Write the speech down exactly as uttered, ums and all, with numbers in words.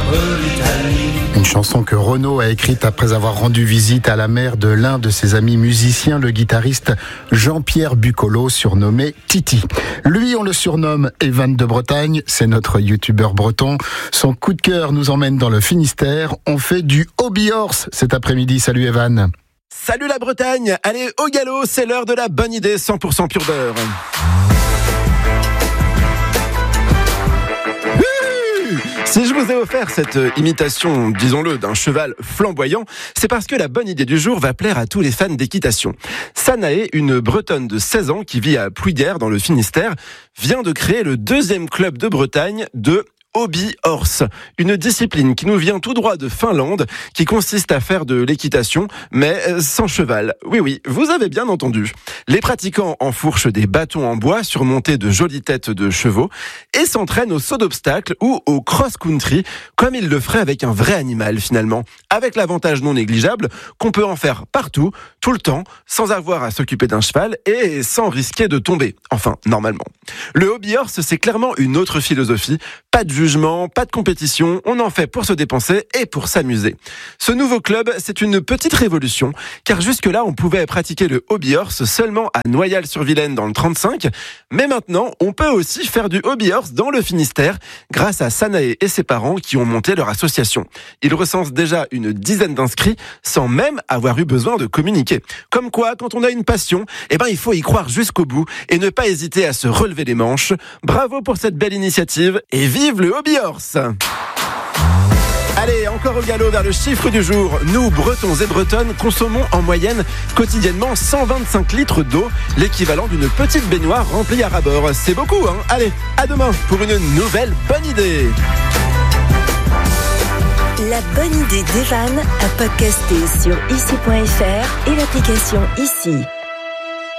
Une chanson que Renaud a écrite après avoir rendu visite à la mère de l'un de ses amis musiciens, le guitariste Jean-Pierre Bucolo, surnommé Titi. Lui, on le surnomme Evan de Bretagne, c'est notre youtubeur breton. Son coup de cœur nous emmène dans le Finistère. On fait du hobby horse cet après-midi. Salut Evan. Salut la Bretagne. Allez, au galop, c'est l'heure de la bonne idée cent pour cent pur beurre. Si je vous ai offert cette imitation, disons-le, d'un cheval flamboyant, c'est parce que la bonne idée du jour va plaire à tous les fans d'équitation. Sanae, une Bretonne de seize ans qui vit à Plouiguer dans le Finistère, vient de créer le deuxième club de Bretagne de Hobby Horse, une discipline qui nous vient tout droit de Finlande, qui consiste à faire de l'équitation, mais sans cheval. Oui, oui, vous avez bien entendu. Les pratiquants enfourchent des bâtons en bois surmontés de jolies têtes de chevaux et s'entraînent au saut d'obstacles ou au cross-country, comme ils le feraient avec un vrai animal finalement, avec l'avantage non négligeable qu'on peut en faire partout, tout le temps, sans avoir à s'occuper d'un cheval et sans risquer de tomber. Enfin, normalement. Le Hobby Horse, c'est clairement une autre philosophie. Pas de jugement, pas de compétition, on en fait pour se dépenser et pour s'amuser. Ce nouveau club, c'est une petite révolution, car jusque-là, on pouvait pratiquer le Hobby Horse seulement à Noyal-sur-Vilaine dans le trente-cinq, mais maintenant, on peut aussi faire du Hobby Horse dans le Finistère, grâce à Sanae et ses parents qui ont monté leur association. Ils recensent déjà une dizaine d'inscrits, sans même avoir eu besoin de communiquer. Comme quoi, quand on a une passion, eh ben, il faut y croire jusqu'au bout et ne pas hésiter à se relever les manches. Bravo pour cette belle initiative et vive le Hobby Horse. Allez, encore au galop vers le chiffre du jour. Nous, Bretons et Bretonnes, consommons en moyenne quotidiennement cent vingt-cinq litres d'eau, l'équivalent d'une petite baignoire remplie à ras-bord. C'est beaucoup, hein? Allez, à demain pour une nouvelle bonne idée. La bonne idée d'Evan à podcaster sur ici point f r et l'application Ici.